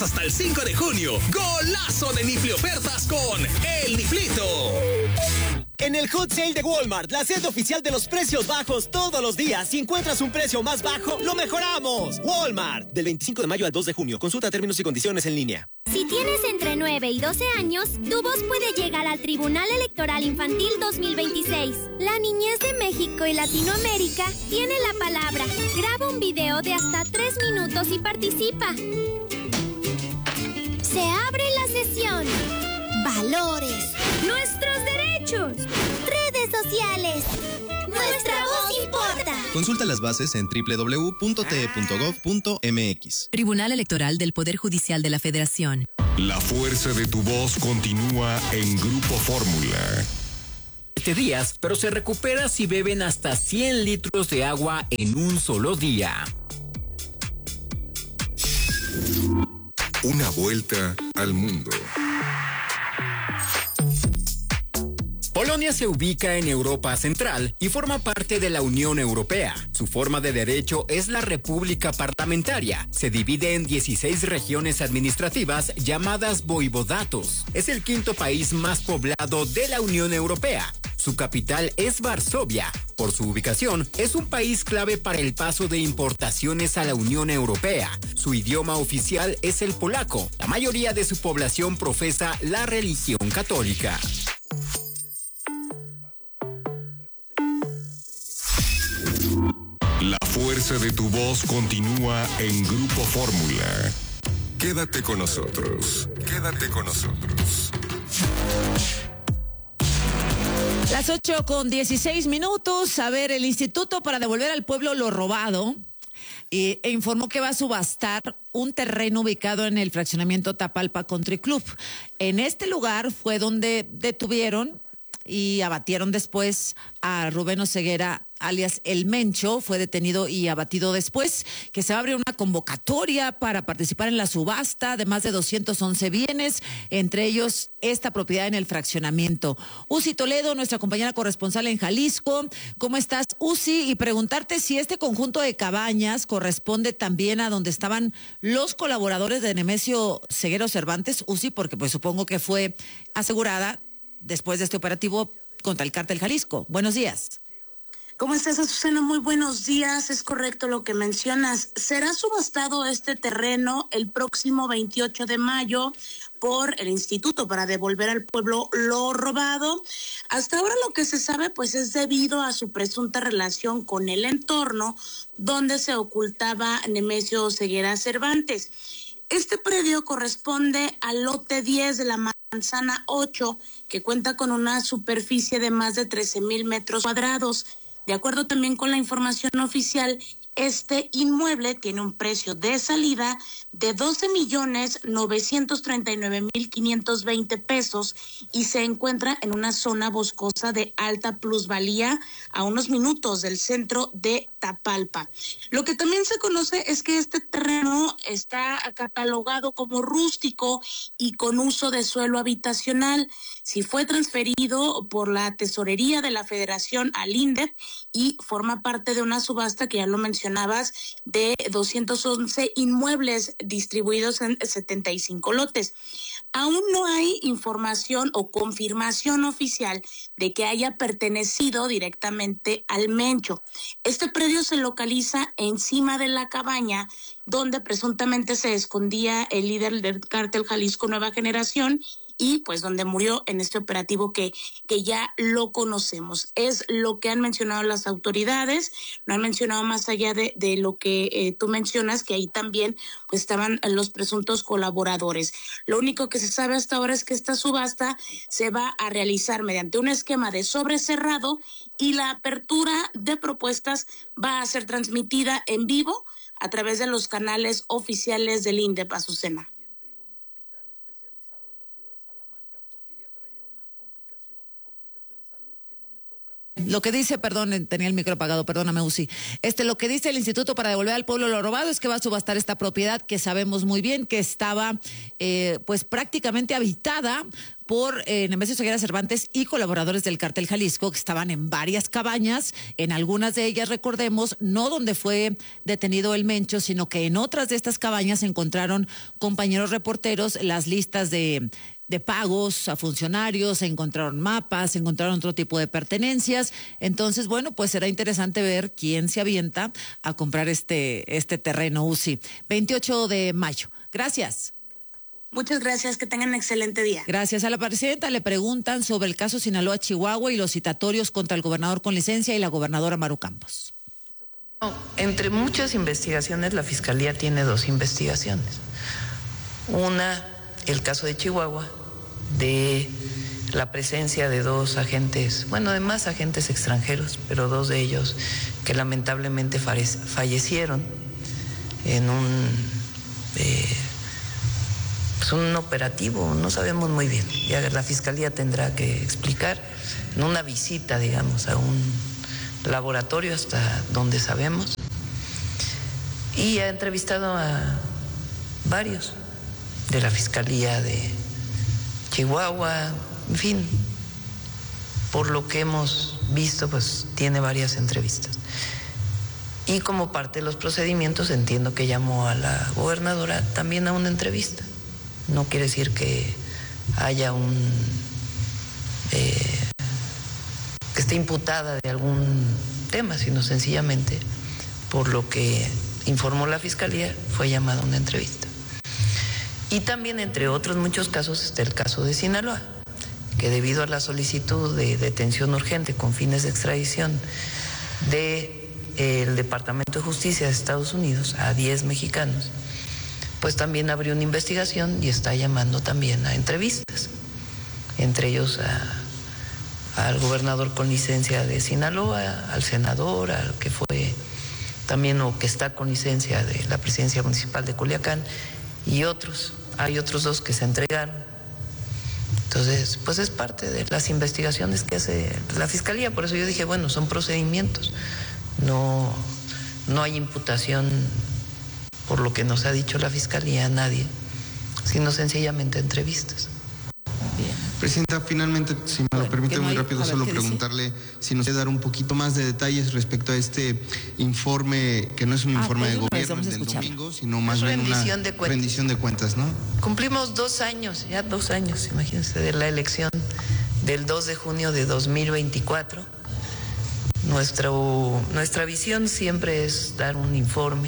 hasta el 5 de junio. Golazo de Nifli ofertas con El Niflito. En el Hot Sale de Walmart, la sede oficial de los precios bajos todos los días. Si encuentras un precio más bajo, lo mejoramos. Walmart, del 25 de mayo al 2 de junio. Consulta términos y condiciones en línea. Si tienes entre 9 y 12 años, tu voz puede llegar al Tribunal Electoral Infantil 2026. La niñez de México y Latinoamérica tiene la palabra. Graba un video de hasta 3 minutos y participa. Se abre la sesión. Valores. Nuestros derechos. Redes sociales. Nuestra voz importa. Consulta las bases en www.te.gov.mx. Tribunal Electoral del Poder Judicial de la Federación. La fuerza de tu voz continúa en Grupo Fórmula. Días, pero se recupera si beben hasta 100 litros de agua en un solo día. Una vuelta al mundo. Polonia se ubica en Europa Central y forma parte de la Unión Europea. Su forma de derecho es la República Parlamentaria. Se divide en 16 regiones administrativas llamadas voivodatos. Es el quinto país más poblado de la Unión Europea. Su capital es Varsovia. Por su ubicación, es un país clave para el paso de importaciones a la Unión Europea. Su idioma oficial es el polaco. La mayoría de su población profesa la religión católica. La fuerza de tu voz continúa en Grupo Fórmula. Quédate con nosotros. Quédate con nosotros. Las 8:16. A ver, el Instituto para Devolver al Pueblo lo Robado informó que va a subastar un terreno ubicado en el fraccionamiento Tapalpa Country Club. En este lugar fue donde detuvieron y abatieron después a Rubén Oseguera, alias El Mencho. Fue detenido y abatido después, que se va a abrir una convocatoria para participar en la subasta de más de 211 bienes, entre ellos esta propiedad en el fraccionamiento. Uzi Toledo, nuestra compañera corresponsal en Jalisco. ¿Cómo estás, Uzi? Y preguntarte si este conjunto de cabañas corresponde también a donde estaban los colaboradores de Nemesio Ceguera Cervantes, Uzi, porque pues supongo que fue asegurada después de este operativo contra el Cártel Jalisco. Buenos días. ¿Cómo estás, Azucena? Muy buenos días. Es correcto lo que mencionas. Será subastado este terreno el próximo 28 de mayo por el Instituto para Devolver al Pueblo lo Robado. Hasta ahora lo que se sabe pues es debido a su presunta relación con el entorno donde se ocultaba Nemesio Ceguera Cervantes. Este predio corresponde al lote 10 de la manzana 8, que cuenta con una superficie de más de 13,000 metros cuadrados. De acuerdo también con la información oficial, este inmueble tiene un precio de salida de 12,939,520 pesos y se encuentra en una zona boscosa de alta plusvalía a unos minutos del centro de Tapalpa. Lo que también se conoce es que este terreno está catalogado como rústico y con uso de suelo habitacional. Si fue transferido por la Tesorería de la Federación al INDEP y forma parte de una subasta que ya lo mencionabas de 211 inmuebles distribuidos en 75 lotes. Aún no hay información o confirmación oficial de que haya pertenecido directamente al Mencho. Este predio se localiza encima de la cabaña donde presuntamente se escondía el líder del Cártel Jalisco Nueva Generación y pues donde murió en este operativo que ya lo conocemos. Es lo que han mencionado las autoridades, no han mencionado más allá de lo que tú mencionas, que ahí también pues estaban los presuntos colaboradores. Lo único que se sabe hasta ahora es que esta subasta se va a realizar mediante un esquema de sobre cerrado y la apertura de propuestas va a ser transmitida en vivo a través de los canales oficiales del INDEP, Azucena. Lo que dice, perdón, tenía el micro apagado, perdóname, Uzi. Lo que dice el Instituto para devolver al pueblo lo robado es que va a subastar esta propiedad que sabemos muy bien que estaba pues prácticamente habitada por Nemesio Ceguera Cervantes y colaboradores del Cártel Jalisco, que estaban en varias cabañas, en algunas de ellas, recordemos, no donde fue detenido el Mencho, sino que en otras de estas cabañas se encontraron compañeros reporteros las listas de pagos a funcionarios, se encontraron mapas, se encontraron otro tipo de pertenencias. Entonces, bueno, pues será interesante ver quién se avienta a comprar este terreno, UCI. 28 de mayo. Gracias. Muchas gracias, que tengan un excelente día. Gracias. A la presidenta le preguntan sobre el caso Sinaloa Chihuahua y los citatorios contra el gobernador con licencia y la gobernadora Maru Campos. Entre muchas investigaciones, la Fiscalía tiene 2 investigaciones. Una, el caso de Chihuahua, de la presencia de 2 agentes, bueno, de más agentes extranjeros, pero 2 de ellos que lamentablemente fallecieron en un operativo, no sabemos muy bien. Ya la Fiscalía tendrá que explicar en una visita, digamos, a un laboratorio hasta donde sabemos. Y ha entrevistado a varios de la Fiscalía de Chihuahua, en fin, por lo que hemos visto, pues tiene varias entrevistas. Y como parte de los procedimientos, entiendo que llamó a la gobernadora también a una entrevista. No quiere decir que haya que esté imputada de algún tema, sino sencillamente, por lo que informó la Fiscalía, fue llamada a una entrevista. Y también, entre otros muchos casos, está el caso de Sinaloa, que debido a la solicitud de detención urgente con fines de extradición del Departamento de Justicia de Estados Unidos a 10 mexicanos, pues también abrió una investigación y está llamando también a entrevistas, entre ellos al gobernador con licencia de Sinaloa, al senador, al que fue también o que está con licencia de la presidencia municipal de Culiacán y otros. Hay otros 2 que se entregaron. Entonces, pues es parte de las investigaciones que hace la Fiscalía. Por eso yo dije, bueno, son procedimientos. No hay imputación, por lo que nos ha dicho la Fiscalía, a nadie, sino sencillamente entrevistas. Presidenta, finalmente, si me lo permite muy rápido, solo preguntarle si nos puede dar un poquito más de detalles respecto a este informe, que no es un informe de gobierno del domingo, sino más bien una rendición de cuentas, ¿no? Cumplimos 2 años, ya 2 años, imagínense, de la elección del 2 de junio de 2024. Nuestra visión siempre es dar un informe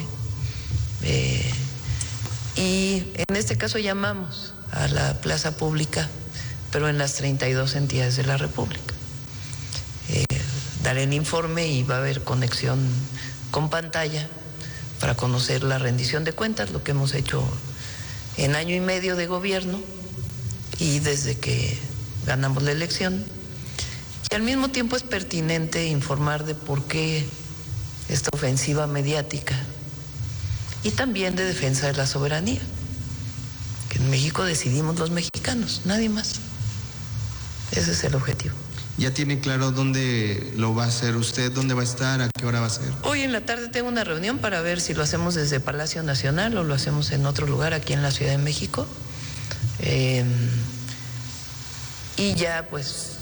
y en este caso llamamos a la plaza pública, pero en las 32 entidades de la República. Daré el informe y va a haber conexión con pantalla para conocer la rendición de cuentas, lo que hemos hecho en año y medio de gobierno y desde que ganamos la elección. Y al mismo tiempo es pertinente informar de por qué esta ofensiva mediática y también de defensa de la soberanía, que en México decidimos los mexicanos, nadie más. Ese es el objetivo. ¿Ya tiene claro dónde lo va a hacer usted? ¿Dónde va a estar? ¿A qué hora va a ser? Hoy en la tarde tengo una reunión para ver si lo hacemos desde Palacio Nacional o lo hacemos en otro lugar aquí en la Ciudad de México. Y ya pues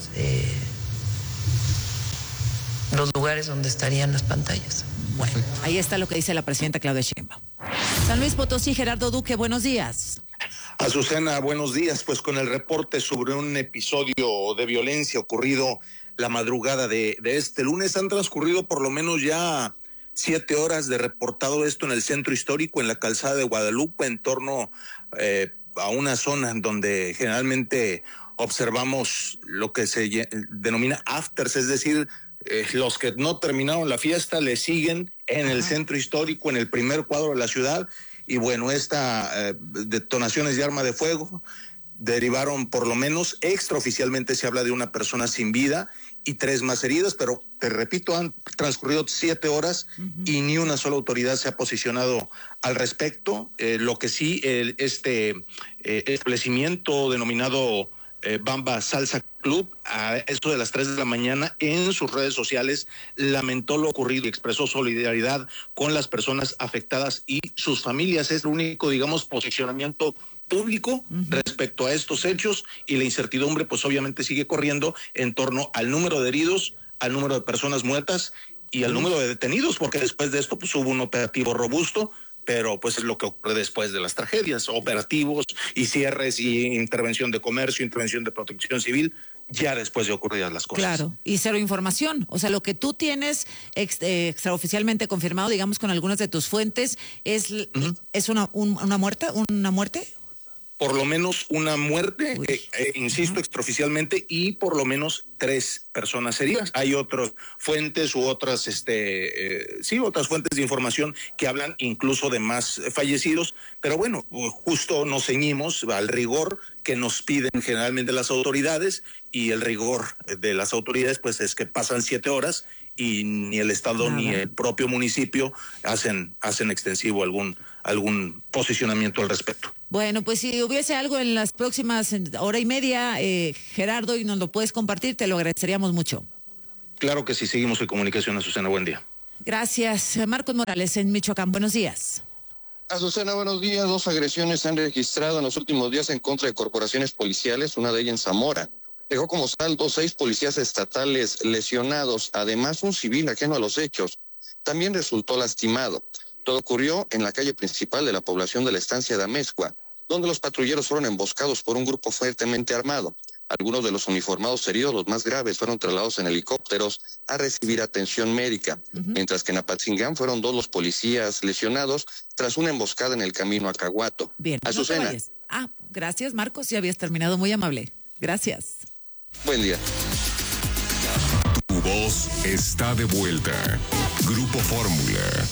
los lugares donde estarían las pantallas. Bueno, ahí está lo que dice la presidenta Claudia Sheinbaum. San Luis Potosí, Gerardo Duque, buenos días. Azucena, buenos días. Pues con el reporte sobre un episodio de violencia ocurrido la madrugada de este lunes, han transcurrido por lo menos ya 7 horas de reportado esto en el centro histórico, en la calzada de Guadalupe, en torno a una zona donde generalmente observamos lo que se denomina afters, es decir, los que no terminaron la fiesta le siguen en el centro histórico, en el primer cuadro de la ciudad. Y bueno, detonaciones de arma de fuego derivaron, por lo menos extraoficialmente se habla de una persona sin vida y 3 más heridas, pero te repito, han transcurrido 7 horas y ni una sola autoridad se ha posicionado al respecto. Lo que sí, este establecimiento denominado Bamba Salsa club, a eso de las 3 de la mañana, en sus redes sociales, lamentó lo ocurrido y expresó solidaridad con las personas afectadas y sus familias. Es el único, digamos, posicionamiento público respecto a estos hechos, y la incertidumbre pues obviamente sigue corriendo en torno al número de heridos, al número de personas muertas y al número de detenidos, porque después de esto pues hubo un operativo robusto, pero pues es lo que ocurre después de las tragedias, operativos y cierres y intervención de comercio, intervención de protección civil, ya después de ocurridas las cosas. Claro, y cero información. O sea, lo que tú tienes extraoficialmente confirmado, digamos, con algunas de tus fuentes, es una muerte. Por lo menos una muerte, insisto, extraoficialmente, y por lo menos 3 personas heridas. Hay otras fuentes u otras, otras fuentes de información que hablan incluso de más fallecidos, pero bueno, justo nos ceñimos al rigor que nos piden generalmente las autoridades, y el rigor de las autoridades pues es que pasan 7 horas y ni el Estado ni el propio municipio hacen extensivo algún posicionamiento al respecto. Bueno, pues si hubiese algo en las próximas hora y media, Gerardo, y nos lo puedes compartir, te lo agradeceríamos mucho. Claro que sí, seguimos en comunicación, Azucena, buen día. Gracias. Marcos Morales, en Michoacán, buenos días. Azucena, buenos días. 2 agresiones se han registrado en los últimos días en contra de corporaciones policiales, una de ellas en Zamora. Dejó como saldo 6 policías estatales lesionados, además un civil ajeno a los hechos. También resultó lastimado. Todo ocurrió en la calle principal de la población de la estancia de Amezcua, donde los patrulleros fueron emboscados por un grupo fuertemente armado. Algunos de los uniformados heridos, los más graves, fueron trasladados en helicópteros a recibir atención médica, mientras que en Apatzingán fueron 2 los policías lesionados tras una emboscada en el camino a Caguato. Bien, Azucena. No gracias, Marcos, ya habías terminado, muy amable. Gracias. Buen día. Tu voz está de vuelta. Grupo Fórmula.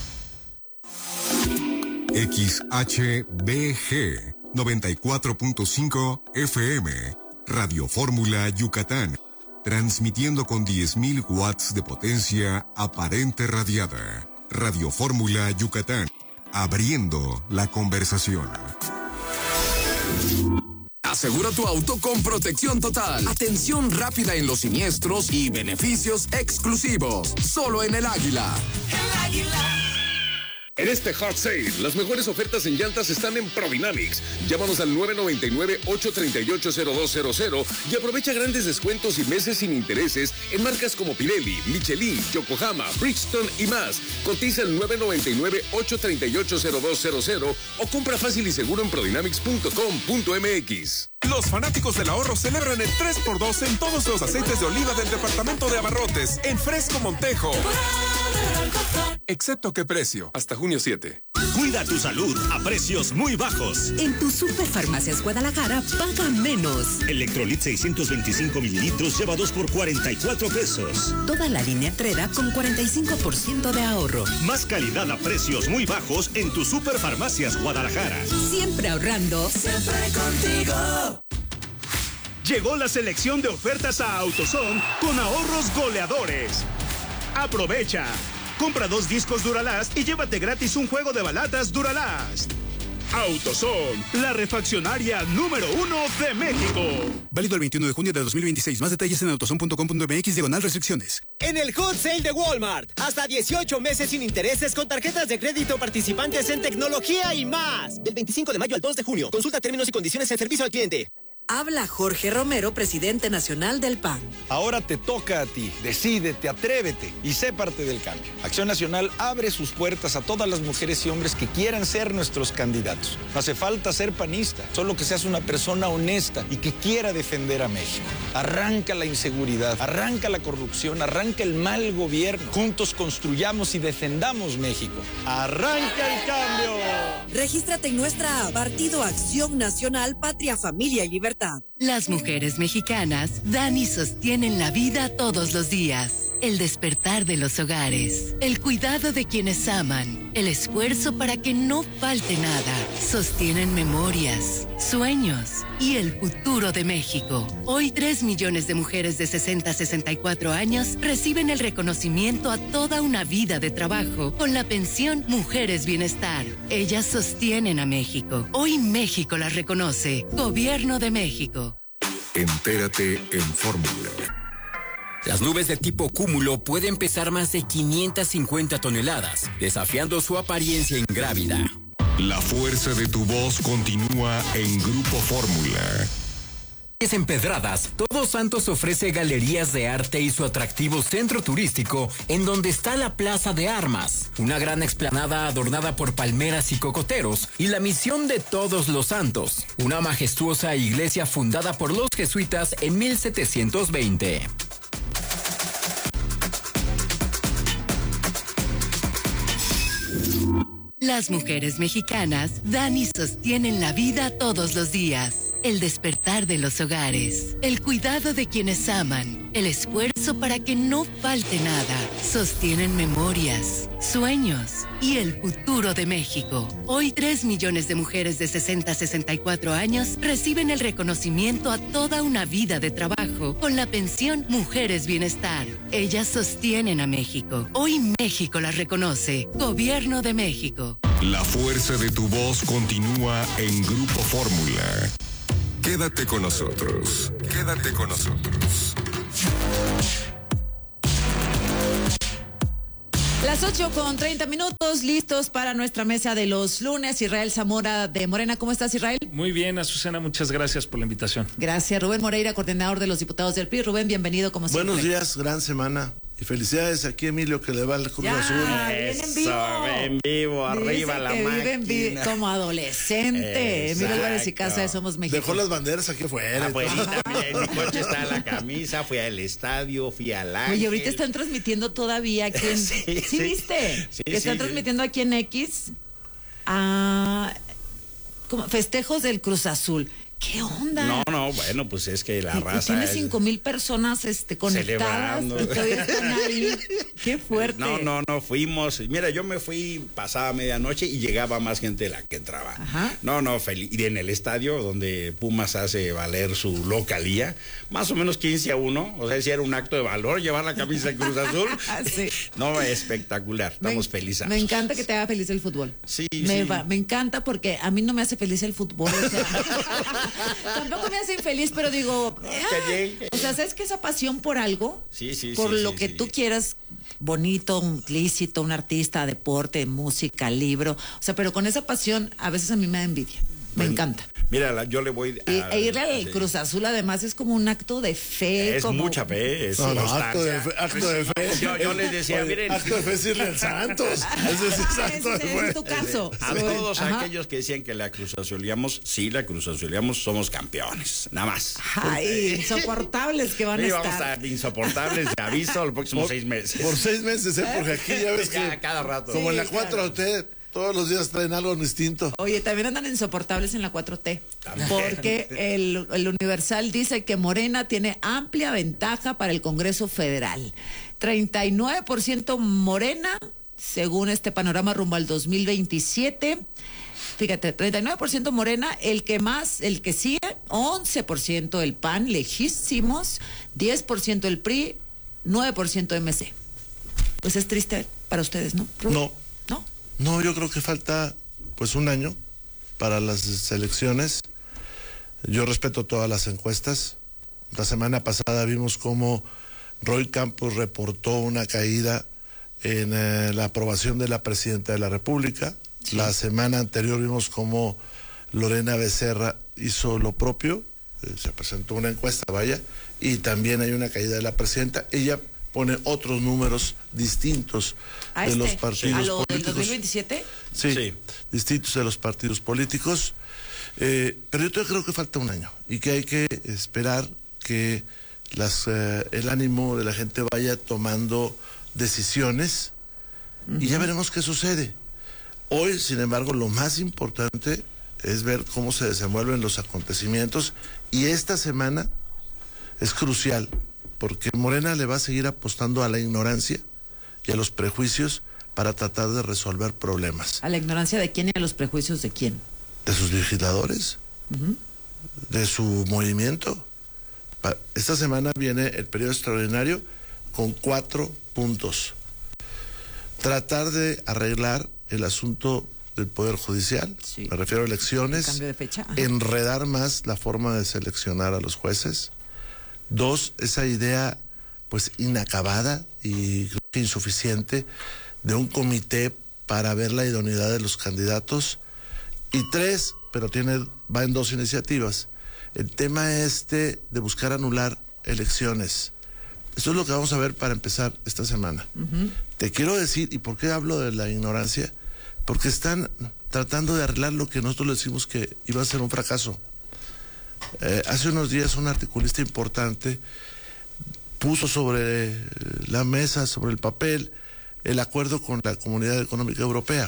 XHBG 94.5 FM, Radio Fórmula Yucatán, transmitiendo con 10.000 watts de potencia aparente radiada. Radio Fórmula Yucatán, abriendo la conversación. Asegura tu auto con protección total, atención rápida en los siniestros y beneficios exclusivos. Solo en El Águila. El Águila. En este hard sale, las mejores ofertas en llantas están en Prodynamics. Llámanos al 999-838-0200 y aprovecha grandes descuentos y meses sin intereses en marcas como Pirelli, Michelin, Yokohama, Bridgestone y más. Cotiza al 999-838-0200 o compra fácil y seguro en prodynamics.com.mx. Los fanáticos del ahorro celebran el 3x2 en todos los aceites de oliva del departamento de abarrotes en Fresco Montejo. Excepto qué precio, hasta junio 7. Cuida tu salud a precios muy bajos. En tu Superfarmacias Guadalajara paga menos. Electrolit 625 mililitros lleva 2 por 44 pesos. Toda la línea Treda con 45% de ahorro. Más calidad a precios muy bajos en tu Superfarmacias Guadalajara. Siempre ahorrando. Siempre contigo. Llegó la selección de ofertas a AutoZone con ahorros goleadores. Aprovecha. Compra 2 discos Duralast y llévate gratis un juego de balatas Duralast. AutoZone, la refaccionaria número 1 de México. Válido el 21 de junio de 2026. Más detalles en autozone.com.mx/restricciones. En el Hot Sale de Walmart, hasta 18 meses sin intereses con tarjetas de crédito participantes en tecnología y más. Del 25 de mayo al 2 de junio. Consulta términos y condiciones en servicio al cliente. Habla Jorge Romero, presidente nacional del PAN. Ahora te toca a ti. Decídete, atrévete y sé parte del cambio. Acción Nacional abre sus puertas a todas las mujeres y hombres que quieran ser nuestros candidatos. No hace falta ser panista, solo que seas una persona honesta y que quiera defender a México. Arranca la inseguridad, arranca la corrupción, arranca el mal gobierno. Juntos construyamos y defendamos México. ¡Arranca el cambio! Regístrate en nuestra app, Partido Acción Nacional, Patria, Familia y Libertad. Las mujeres mexicanas dan y sostienen la vida todos los días. El despertar de los hogares, el cuidado de quienes aman, el esfuerzo para que no falte nada. Sostienen memorias, sueños y el futuro de México. Hoy 3 millones de mujeres de 60 a 64 años reciben el reconocimiento a toda una vida de trabajo con la pensión Mujeres Bienestar. Ellas sostienen a México. Hoy México las reconoce. Gobierno de México. Entérate en Fórmula. Las nubes de tipo cúmulo pueden pesar más de 550 toneladas, desafiando su apariencia ingrávida. La fuerza de tu voz continúa en Grupo Fórmula. En Pedradas, Todos Santos ofrece galerías de arte y su atractivo centro turístico, en donde está la Plaza de Armas, una gran explanada adornada por palmeras y cocoteros, y la Misión de Todos los Santos, una majestuosa iglesia fundada por los jesuitas en 1720. Las mujeres mexicanas dan y sostienen la vida todos los días. El despertar de los hogares, el cuidado de quienes aman, el esfuerzo para que no falte nada. Sostienen memorias, sueños y el futuro de México. Hoy 3 millones de mujeres de 60 a 64 años reciben el reconocimiento a toda una vida de trabajo con la pensión Mujeres Bienestar. Ellas sostienen a México. Hoy México las reconoce. Gobierno de México. La fuerza de tu voz continúa en Grupo Fórmula. Quédate con nosotros. Quédate con nosotros. Las 8:30, listos para nuestra mesa de los lunes. Israel Zamora de Morena. ¿Cómo estás, Israel? Muy bien, Azucena, muchas gracias por la invitación. Gracias. Rubén Moreira, coordinador de los diputados del PRI. Rubén, bienvenido como siempre. Buenos días, gran semana. Y felicidades aquí, Emilio, que le va al Cruz Azul. En vivo, arriba la máquina. Como adolescente. Emilio Álvarez y Casa de Somos México. Dejó las banderas aquí afuera. Afuerita, mira, en mi coche está la camisa, fui al estadio, fui al Ángel. Oye, ahorita están transmitiendo todavía aquí en... ¿Sí viste? Sí, que están transmitiendo aquí en X como festejos del Cruz Azul. ¿Qué onda? No, bueno, pues es que la raza... Tiene 5,000 personas conectadas. Están ahí. Qué fuerte. No, fuimos... Mira, yo me fui pasada medianoche y llegaba más gente de la que entraba. Ajá. No, feliz. Y en el estadio, donde Pumas hace valer su localía, más o menos 15-1. O sea, si era un acto de valor llevar la camisa de Cruz Azul. Sí. No, espectacular. Estamos felices. Me encanta que te haga feliz el fútbol. Sí, me encanta porque a mí no me hace feliz el fútbol. O sea, tampoco me hace infeliz, pero digo, o sea, ¿sabes que esa pasión por algo? Por lo que tú quieras, bonito, lícito, un artista, deporte, música, libro, o sea, pero con esa pasión a veces a mí me da envidia. Me encanta. Mira, yo le voy a irle al Cruz Azul además es como un acto de fe. Es mucha fe. Es acto de fe. Yo les decía, miren. Acto de fe es irle al Santos. Ese es acto de fe. Es tu caso. A todos aquellos que decían que la Cruz Azuleamos, somos campeones. Nada más. Ay, insoportables que van a estar. Vamos a estar insoportables, te aviso, los próximos 6 meses. Por 6 meses, porque aquí ya ves que cada rato. Como en la 4T. Todos los días traen algo distinto. Oye, también andan insoportables en la 4T. ¿También? Porque el Universal dice que Morena tiene amplia ventaja para el Congreso Federal. 39% Morena, según este panorama rumbo al 2027. Fíjate, 39% Morena, el que sigue, 11% el PAN, lejísimos, 10% el PRI, 9% MC. Pues es triste para ustedes, ¿no? No, yo creo que falta pues un año para las elecciones. Yo respeto todas las encuestas. La semana pasada vimos cómo Roy Campos reportó una caída en la aprobación de la presidenta de la República. Sí. La semana anterior vimos cómo Lorena Becerra hizo lo propio. Se presentó una encuesta, y también hay una caída de la presidenta. Ella pone otros números distintos de los partidos ¿A lo políticos. del 2027? Sí, distintos de los partidos políticos. Pero yo creo que falta un año y que hay que esperar que el ánimo de la gente vaya tomando decisiones y ya veremos qué sucede. Hoy, sin embargo, lo más importante es ver cómo se desenvuelven los acontecimientos y esta semana es crucial. Porque Morena le va a seguir apostando a la ignorancia y a los prejuicios para tratar de resolver problemas. ¿A la ignorancia de quién y a los prejuicios de quién? De sus legisladores, de su movimiento. Esta semana viene el periodo extraordinario con 4 puntos. Tratar de arreglar el asunto del Poder Judicial, me refiero a elecciones, cambio de fecha. enredar más la forma de seleccionar a los jueces. 2, esa idea pues inacabada y creo que insuficiente de un comité para ver la idoneidad de los candidatos. Y 3, pero va en 2 iniciativas, el tema de buscar anular elecciones. Eso es lo que vamos a ver para empezar esta semana. Te quiero decir, ¿y por qué hablo de la ignorancia? Porque están tratando de arreglar lo que nosotros le decimos que iba a ser un fracaso. Hace unos días un articulista importante puso sobre la mesa, sobre el papel, el acuerdo con la Comunidad Económica Europea.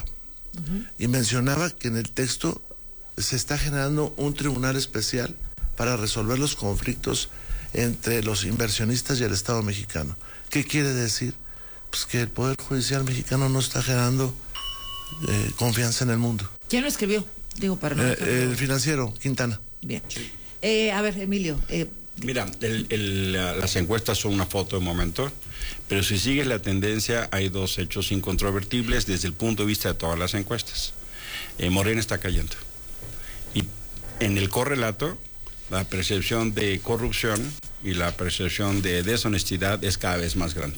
Y mencionaba que en el texto se está generando un tribunal especial para resolver los conflictos entre los inversionistas y el Estado mexicano. ¿Qué quiere decir? Pues que el Poder Judicial mexicano no está generando confianza en el mundo. ¿Quién lo escribió? Digo, para no el financiero, Quintana. Bien. A ver, Emilio. Mira, las encuestas son una foto de momento, pero si sigues la tendencia, hay 2 hechos incontrovertibles desde el punto de vista de todas las encuestas. Morena está cayendo. Y en el correlato, la percepción de corrupción y la percepción de deshonestidad es cada vez más grande.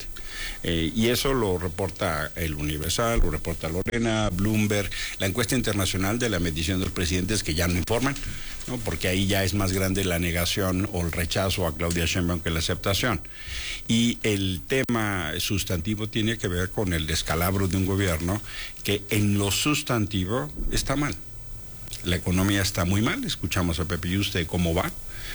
Y eso lo reporta el Universal, lo reporta Lorena, Bloomberg, la encuesta internacional de la medición de los presidentes que ya no informan, ¿no? Porque ahí ya es más grande la negación o el rechazo a Claudia Sheinbaum que la aceptación. Y el tema sustantivo tiene que ver con el descalabro de un gobierno que en lo sustantivo está mal. La economía está muy mal, escuchamos a Pepe Yuste cómo va,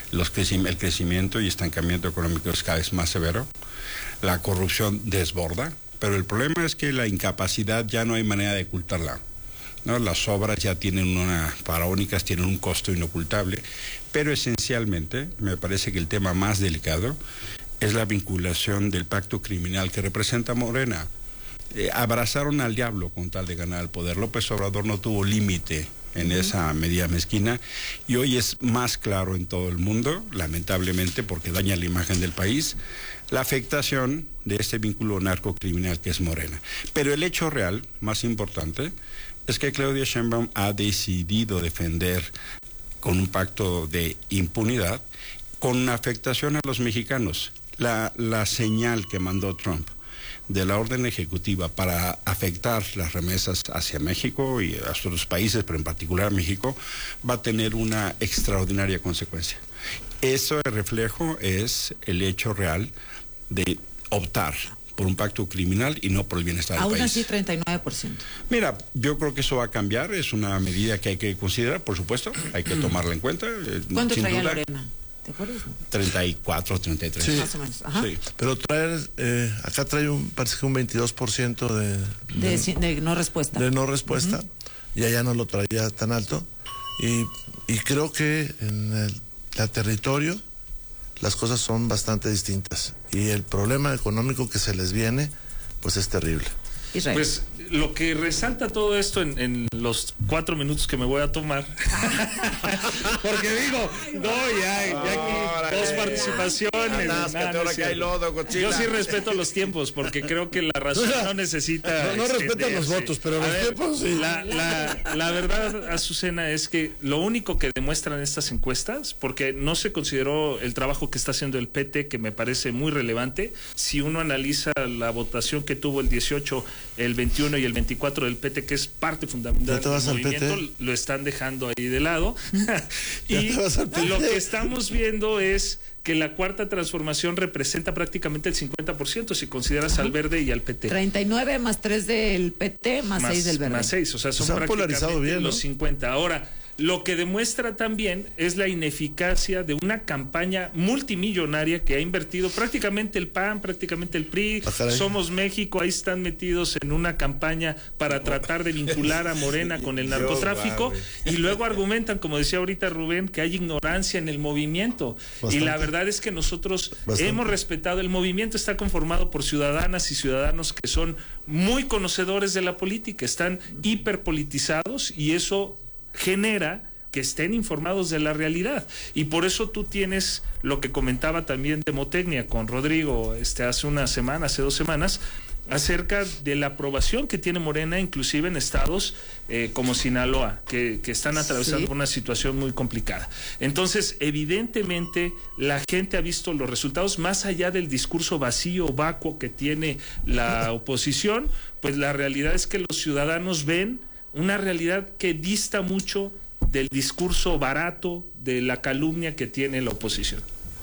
el crecimiento y estancamiento económico es cada vez más severo, la corrupción desborda, pero el problema es que la incapacidad ya no hay manera de ocultarla, ¿no? Las obras ya faraónicas tienen un costo inocultable, pero esencialmente me parece que el tema más delicado es la vinculación del pacto criminal que representa Morena. Abrazaron al diablo con tal de ganar el poder. López Obrador no tuvo límite en esa medida mezquina y hoy es más claro en todo el mundo, lamentablemente porque daña la imagen del país, la afectación de este vínculo narcocriminal que es Morena. Pero el hecho real, más importante, es que Claudia Sheinbaum ha decidido defender con un pacto de impunidad, con una afectación a los mexicanos. La señal que mandó Trump de la orden ejecutiva para afectar las remesas hacia México y a otros países, pero en particular a México, va a tener una extraordinaria consecuencia. Eso el reflejo es el hecho real de optar por un pacto criminal y no por el bienestar del país. Aún así, 39%. Mira, yo creo que eso va a cambiar, es una medida que hay que considerar, por supuesto, hay que tomarla en cuenta. ¿Cuánto traía Lorena? ¿Te acuerdas? 34, 33. Sí, más o menos. Ajá. Sí. Pero acá trae parece que un 22% de no respuesta. De no respuesta, y allá no lo traía tan alto. Y creo que en el territorio las cosas son bastante distintas. Y el problema económico que se les viene, pues es terrible. Israel. Pues lo que resalta todo esto en los 4 minutos que me voy a tomar, porque digo, ya aquí 2 participaciones. Yo sí respeto los tiempos, porque creo que la razón no necesita. No respetan los votos, pero los tiempos sí. La verdad, Azucena, es que lo único que demuestran estas encuestas, porque no se consideró el trabajo que está haciendo el PT, que me parece muy relevante, si uno analiza la votación que tuvo el 18, el 21 y el 24 del PT, que es parte fundamental del movimiento, lo están dejando ahí de lado. Y lo que estamos viendo es que la cuarta transformación representa prácticamente el 50% si consideras al Verde y al PT. 39 más 3 del PT más 6 del Verde. Más 6, o sea, son prácticamente bien, los 50. Ahora, lo que demuestra también es la ineficacia de una campaña multimillonaria que ha invertido prácticamente el PAN, prácticamente el PRI, Somos México, ahí están metidos en una campaña para tratar de vincular a Morena con el narcotráfico, y luego argumentan, como decía ahorita Rubén, que hay ignorancia en el movimiento. Bastante. Y la verdad es que nosotros hemos respetado, el movimiento está conformado por ciudadanas y ciudadanos que son muy conocedores de la política, están hiperpolitizados, y eso genera que estén informados de la realidad, y por eso tú tienes lo que comentaba también Demotecnia con Rodrigo hace 2 semanas, acerca de la aprobación que tiene Morena, inclusive en estados como Sinaloa, que están atravesando por una situación muy complicada. Entonces, evidentemente, la gente ha visto los resultados, más allá del discurso vacío, vacuo que tiene la oposición, pues la realidad es que los ciudadanos ven una realidad que dista mucho del discurso barato, de la calumnia que tiene la oposición.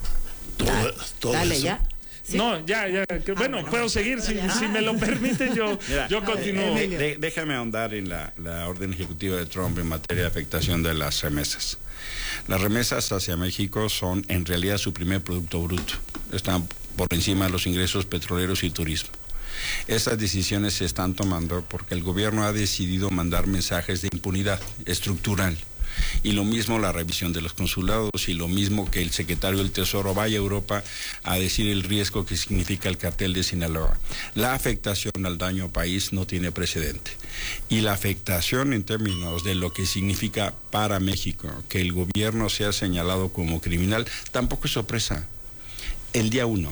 Todo dale, eso. ¿Ya? ¿Sí? No, ya, bueno, puedo seguir, si me lo permiten, yo continúo. Déjame ahondar en la orden ejecutiva de Trump en materia de afectación de las remesas. Las remesas hacia México son en realidad su primer producto bruto. Están por encima de los ingresos petroleros y turismo. Esas decisiones se están tomando porque el gobierno ha decidido mandar mensajes de impunidad estructural. Y lo mismo la revisión de los consulados, y lo mismo que el secretario del Tesoro vaya a Europa a decir el riesgo que significa el cartel de Sinaloa. La afectación al daño país no tiene precedente. Y la afectación en términos de lo que significa para México que el gobierno sea señalado como criminal tampoco es sorpresa. El día 1,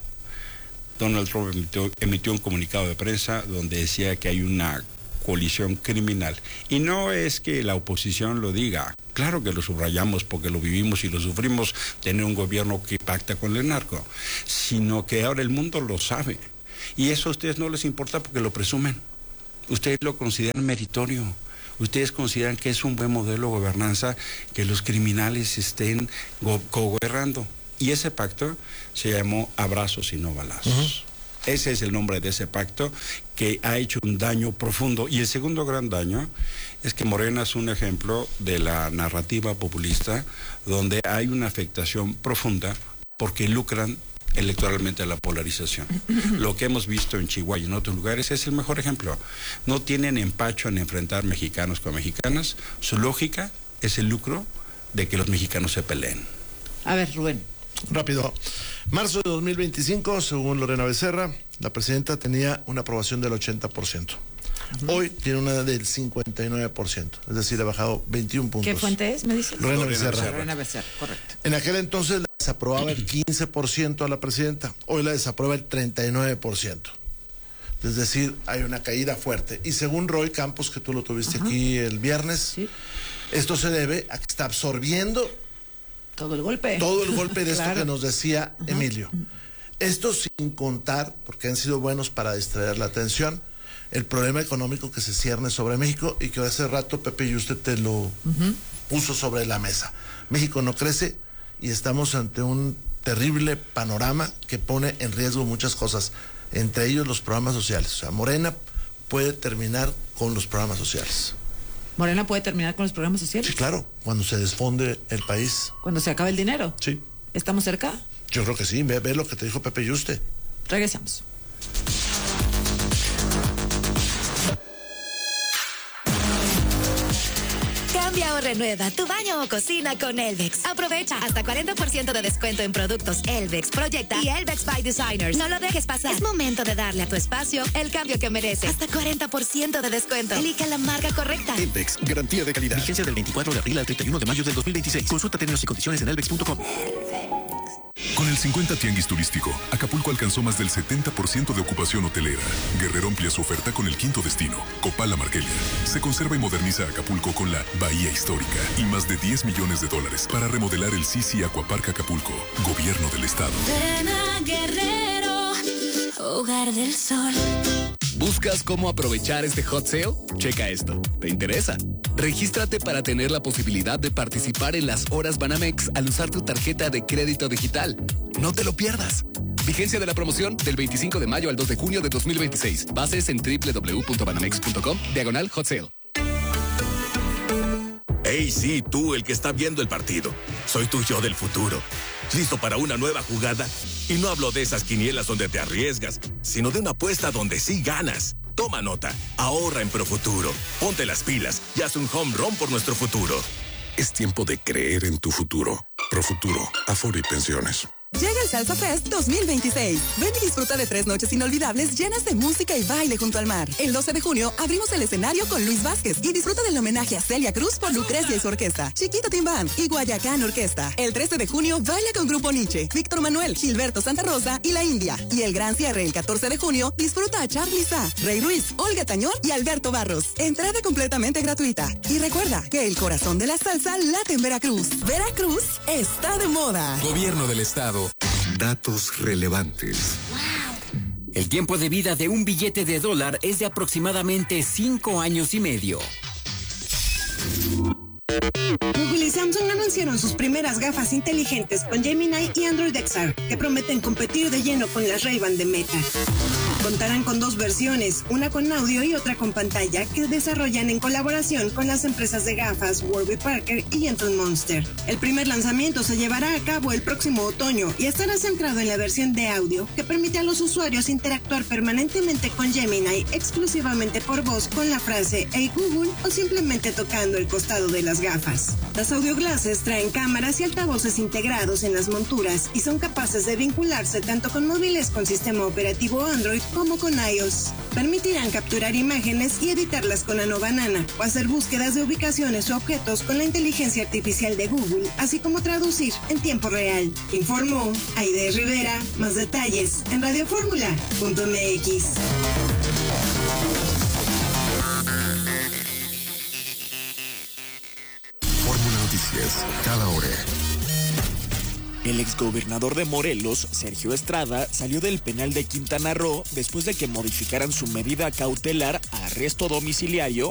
Donald Trump emitió un comunicado de prensa donde decía que hay una colisión criminal. Y no es que la oposición lo diga, claro que lo subrayamos porque lo vivimos y lo sufrimos, tener un gobierno que pacta con el narco, sino que ahora el mundo lo sabe. Y eso a ustedes no les importa porque lo presumen. Ustedes lo consideran meritorio. Ustedes consideran que es un buen modelo de gobernanza que los criminales estén gobernando. Y ese pacto se llamó Abrazos y no Balazos. Ese es el nombre de ese pacto que ha hecho un daño profundo. Y el segundo gran daño es que Morena es un ejemplo de la narrativa populista donde hay una afectación profunda porque lucran electoralmente a la polarización. Lo que hemos visto en Chihuahua y en otros lugares es el mejor ejemplo. No tienen empacho en enfrentar mexicanos con mexicanas. Su lógica es el lucro de que los mexicanos se peleen. A ver, Rubén. Rápido. Marzo de 2025, según Lorena Becerra, la presidenta tenía una aprobación del 80%. Hoy tiene una del 59%, es decir, ha bajado 21 puntos. ¿Qué fuente es, me dices? Lorena Becerra. Lorena Becerra, correcto. En aquel entonces la desaprobaba el 15% a la presidenta, hoy la desaprueba el 39%. Es decir, hay una caída fuerte. Y según Roy Campos, que tú lo tuviste aquí el viernes, esto se debe a que está absorbiendo todo el golpe. Todo el golpe de esto que nos decía Emilio. Esto sin contar, porque han sido buenos para distraer la atención, el problema económico que se cierne sobre México y que hace rato Pepe y usted te lo puso sobre la mesa. México no crece y estamos ante un terrible panorama que pone en riesgo muchas cosas, entre ellos los programas sociales. O sea, Morena puede terminar con los programas sociales. ¿Morena puede terminar con los programas sociales? Sí, claro, cuando se desfonde el país. ¿Cuando se acabe el dinero? Sí. ¿Estamos cerca? Yo creo que sí, ve lo que te dijo Pepe Yuste. Regresamos. Cambia o renueva tu baño o cocina con Elvex. Aprovecha hasta 40% de descuento en productos Elvex, Proyecta y Elvex by Designers. No lo dejes pasar. Es momento de darle a tu espacio el cambio que merece. Hasta 40% de descuento. Elige la marca correcta. Elvex, garantía de calidad. Vigencia del 24 de abril al 31 de mayo del 2026. Consulta términos y condiciones en elvex.com. Con el 50 Tianguis Turístico, Acapulco alcanzó más del 70% de ocupación hotelera. Guerrero amplía su oferta con el quinto destino, Copala Marquelia. Se conserva y moderniza Acapulco con la Bahía Histórica y más de $10 millones para remodelar el Sisi Aquapark Acapulco, Gobierno del Estado. Guerrero, hogar del sol. ¿Buscas cómo aprovechar este hot sale? Checa esto. ¿Te interesa? Regístrate para tener la posibilidad de participar en las horas Banamex al usar tu tarjeta de crédito digital. No te lo pierdas. Vigencia de la promoción del 25 de mayo al 2 de junio de 2026. Bases en www.banamex.com/hot sale. Hey, sí, tú, el que está viendo el partido. Soy tu yo del futuro. ¿Listo para una nueva jugada? Y no hablo de esas quinielas donde te arriesgas, sino de una apuesta donde sí ganas. Toma nota, ahorra en Profuturo. Ponte las pilas y haz un home run por nuestro futuro. Es tiempo de creer en tu futuro. Profuturo, Afore y Pensiones. Llega el Salsa Fest 2026. Ven y disfruta de 3 noches inolvidables llenas de música y baile junto al mar. El 12 de junio abrimos el escenario con Luis Vázquez y disfruta del homenaje a Celia Cruz por Lucrecia y su orquesta, Chiquito Timbán y Guayacán Orquesta. El 13 de junio baila con Grupo Nietzsche, Víctor Manuel, Gilberto Santa Rosa y La India. Y el gran cierre el 14 de junio disfruta a Charly Sá, Rey Ruiz, Olga Tañón y Alberto Barros. Entrada completamente gratuita. Y recuerda que el corazón de la salsa late en Veracruz. Veracruz está de moda. Gobierno del Estado. Datos relevantes. El tiempo de vida de un billete de dólar es de aproximadamente 5 años y medio. Google y Samsung anunciaron sus primeras gafas inteligentes con Gemini y Android XR, que prometen competir de lleno con las Ray-Ban de Meta. Contarán con 2 versiones, una con audio y otra con pantalla, que desarrollan en colaboración con las empresas de gafas Warby Parker y Gentle Monster. El primer lanzamiento se llevará a cabo el próximo otoño y estará centrado en la versión de audio, que permite a los usuarios interactuar permanentemente con Gemini exclusivamente por voz con la frase "Hey Google" o simplemente tocando el costado de las gafas. Las audio glasses traen cámaras y altavoces integrados en las monturas y son capaces de vincularse tanto con móviles con sistema operativo Android como con iOS. Permitirán capturar imágenes y editarlas con Nano Banana o hacer búsquedas de ubicaciones o objetos con la inteligencia artificial de Google, así como traducir en tiempo real. Informó Aide Rivera. Más detalles en radioformula.mx. Fórmula Noticias, cada hora. El exgobernador de Morelos, Sergio Estrada, salió del penal de Quintana Roo después de que modificaran su medida cautelar a arresto domiciliario